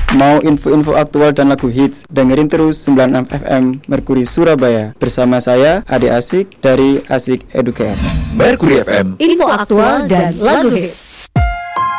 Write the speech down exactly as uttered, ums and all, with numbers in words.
Mau info-info aktual dan lagu hits? Dengerin terus sembilan puluh enam F M Mercury Surabaya. Bersama saya Ade Asik dari Asik Educare. Mercury F M, info aktual dan lagu hits.